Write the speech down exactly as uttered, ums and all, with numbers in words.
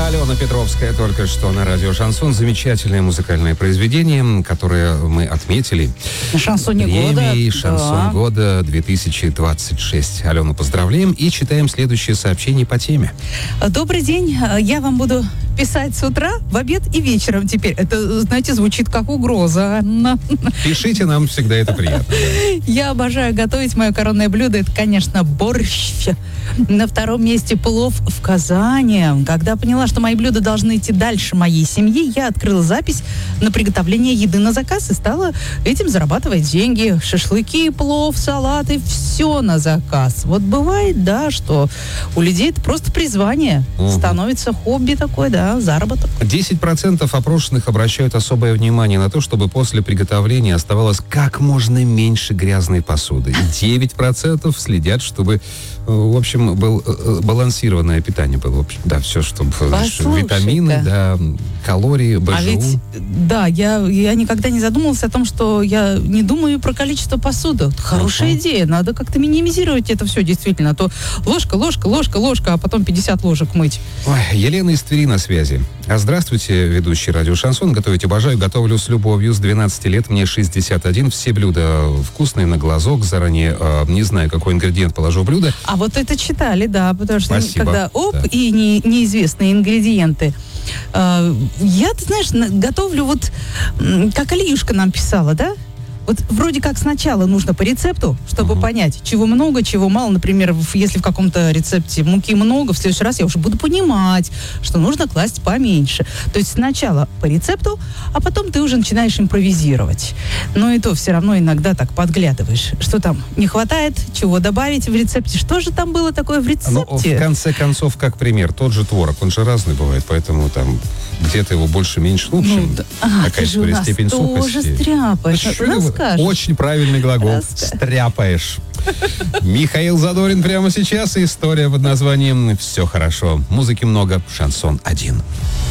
Алена Петровская только что на радио «Шансон». Замечательное музыкальное произведение, которое мы отметили. Шансоне года. Премией «Шансон да. года» две тысячи двадцать шесть. Алену поздравляем и читаем следующее сообщение по теме. Добрый день. Я вам буду писать с утра, в обед и вечером теперь. Это, знаете, звучит как угроза. Пишите, нам всегда это приятно. Да. Я обожаю готовить. Мое коронное блюдо — это, конечно, борщ. На втором месте плов в Казани. Когда поняла, что мои блюда должны идти дальше моей семьи, я открыла запись на приготовление еды на заказ и стала этим зарабатывать деньги. Шашлыки, плов, салаты, все на заказ. Вот бывает, да, что у людей это просто призвание. Угу. Становится хобби такой, да, заработок. десять процентов опрошенных обращают особое внимание на то, чтобы после приготовления оставалось как можно меньше грязной посуды. девять процентов следят, чтобы, в общем, был, балансированное питание было. В общем, да, все, чтобы витамины, да, калории, БЖУ. А ведь, да, я, я никогда не задумывалась о том, что я не думаю про количество посуды. Хорошая uh-huh. идея. Надо как-то минимизировать это все, действительно. А то ложка, ложка, ложка, ложка, а потом пятьдесят ложек мыть. Ой, Елена из Твери на связи. А здравствуйте, ведущий радио «Шансон». Готовить обожаю, готовлю с любовью. С двенадцати лет, мне шестьдесят один. Все блюда вкусные, на глазок. Заранее э, не знаю, какой ингредиент положу в блюдо. А вот это читали, да, потому что Спасибо. Когда оп, да. и не, неизвестные ингредиенты. Э, я, ты знаешь, готовлю вот, как Алиюшка нам писала, да? Вот вроде как сначала нужно по рецепту, чтобы uh-huh. понять, чего много, чего мало. Например, если в каком-то рецепте муки много, в следующий раз я уже буду понимать, что нужно класть поменьше. То есть сначала по рецепту, а потом ты уже начинаешь импровизировать. Но и то все равно иногда так подглядываешь, что там не хватает, чего добавить в рецепте. Что же там было такое в рецепте? Ну, в конце концов, как пример, тот же творог, он же разный бывает, поэтому там где-то его больше-меньше, ну, в общем, ну, да. а, какая-то степень сухости. Тоже стряпаешь. Очень правильный глагол. Раска. Стряпаешь. Михаил Задорин прямо сейчас. История под названием «Все хорошо». Музыки много, шансон один.